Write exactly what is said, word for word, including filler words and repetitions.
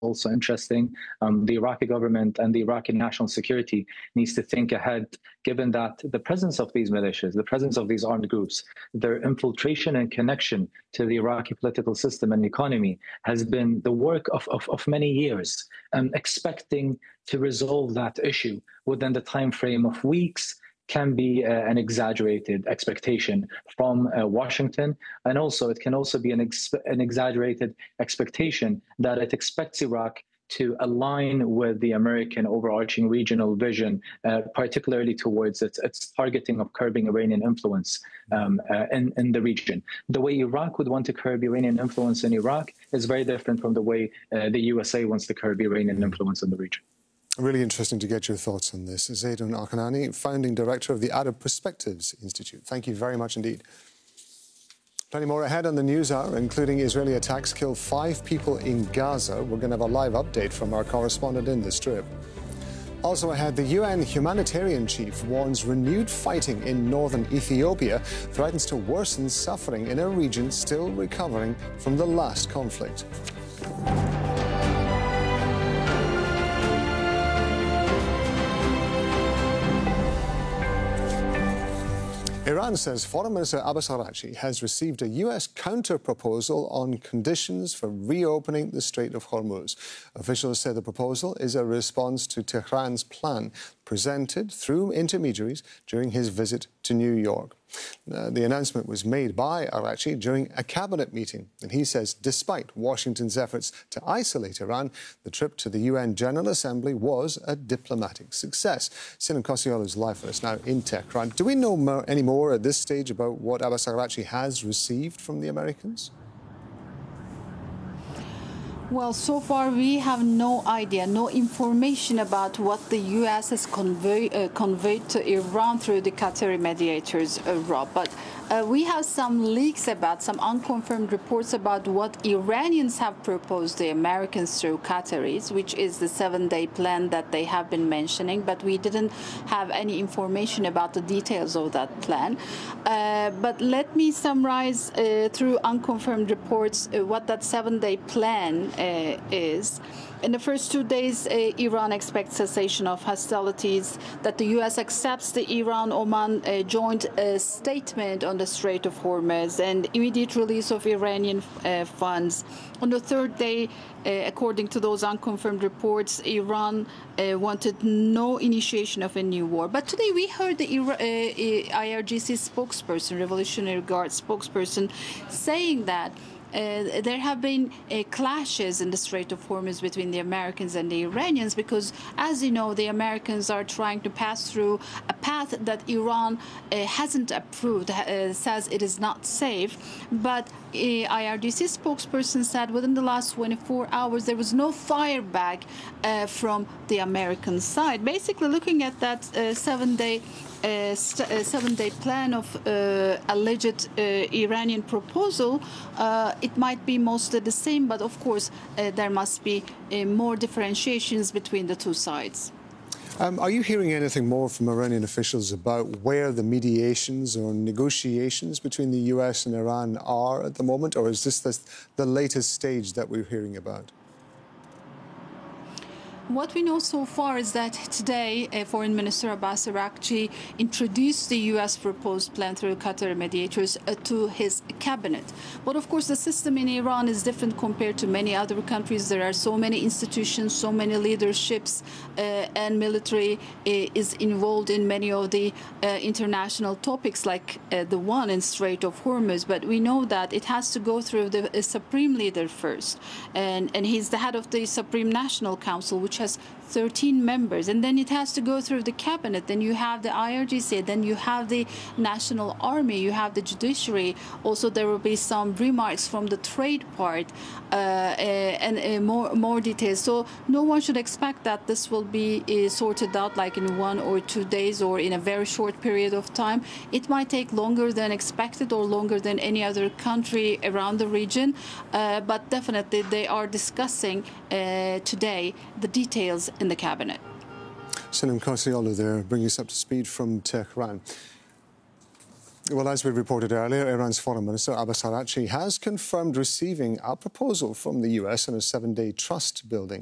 also interesting. Um, the Iraqi government and the Iraqi national security needs to think ahead, given that the presence of these militias, the presence of these armed groups, their infiltration and connection to the Iraqi political system and economy has been the work of, of, of many years, and expecting to resolve that issue within the time frame of weeks can be uh, an exaggerated expectation from uh, Washington. And also, it can also be an, ex an exaggerated expectation that it expects Iraq to align with the American overarching regional vision, uh, particularly towards its, its targeting of curbing Iranian influence um, uh, in, in the region. The way Iraq would want to curb Iranian influence in Iraq is very different from the way uh, the U S A wants to curb Iranian influence in the region. Really interesting to get your thoughts on this. Zaidun Al-Khanani, founding director of the Arab Perspectives Institute. Thank you very much indeed. Plenty more ahead on the News Hour, including Israeli attacks kill five people in Gaza. We're going to have a live update from our correspondent in the Strip. Also ahead, the U N humanitarian chief warns renewed fighting in northern Ethiopia threatens to worsen suffering in a region still recovering from the last conflict. Iran says Foreign Minister Abbas Araghchi has received a U S counter-proposal on conditions for reopening the Strait of Hormuz. Officials say the proposal is a response to Tehran's plan presented through intermediaries during his visit to New York. Uh, the announcement was made by Araghchi during a cabinet meeting, and he says despite Washington's efforts to isolate Iran, the trip to the U N General Assembly was a diplomatic success. Sinan Kosiolo is live for us now in Tehran. Do we know more, any more at this stage about what Abbas Araghchi has received from the Americans? Well, so far we have no idea, no information about what the U S has convey, uh, conveyed to Iran through the Qatari mediators, uh, Rob. But uh, we have some leaks about, some unconfirmed reports about what Iranians have proposed the Americans through Qataris, which is the seven-day plan that they have been mentioning. But we didn't have any information about the details of that plan. Uh, but let me summarize uh, through unconfirmed reports uh, what that seven-day plan Uh, is. In the first two days, uh, Iran expects cessation of hostilities, that the U S accepts the Iran-Oman uh, joint uh, statement on the Strait of Hormuz, and immediate release of Iranian uh, funds. On the third day, uh, according to those unconfirmed reports, Iran uh, wanted no initiation of a new war. But today we heard the Ira uh, I R G C spokesperson, Revolutionary Guard spokesperson, saying that Uh, there have been uh, clashes in the Strait of Hormuz between the Americans and the Iranians because, as you know, the Americans are trying to pass through a path that Iran uh, hasn't approved, uh, says it is not safe. But uh, I R G C spokesperson said within the last twenty-four hours there was no fire back uh, from the American side. Basically, looking at that uh, seven-day Uh, a seven-day plan of uh, alleged uh, Iranian proposal, uh, it might be mostly the same, but of course uh, there must be uh, more differentiations between the two sides. Um, are you hearing anything more from Iranian officials about where the mediations or negotiations between the U S and Iran are at the moment, or is this the, the latest stage that we're hearing about? What we know so far is that today, uh, Foreign Minister Abbas Araghchi introduced the U S proposed plan through Qatari mediators uh, to his cabinet. But of course, the system in Iran is different compared to many other countries. There are so many institutions, so many leaderships, uh, and military uh, is involved in many of the uh, international topics, like uh, the one in Strait of Hormuz. But we know that it has to go through the uh, supreme leader first, and and he's the head of the Supreme National Council, which has thirteen members, and then it has to go through the cabinet. Then you have the I R G C, then you have the National Army, you have the judiciary. Also, there will be some remarks from the trade part uh, and uh, more more details. So no one should expect that this will be uh, sorted out like in one or two days or in a very short period of time. It might take longer than expected or longer than any other country around the region, uh, but definitely they are discussing uh, today the details in the cabinet. Sinan Kosiolo there, bringing us up to speed from Tehran. Well, as we reported earlier, Iran's Foreign Minister Abbas Araghchi has confirmed receiving a proposal from the U S on a seven-day trust-building